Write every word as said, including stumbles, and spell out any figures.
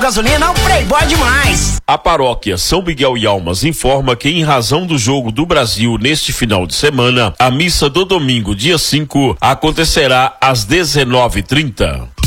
Gasolina é um playboy demais. A paróquia São Miguel e Almas informa que, em razão do jogo do Brasil neste final de semana, a missa do domingo, dia cinco, acontecerá às dezenove e trinta.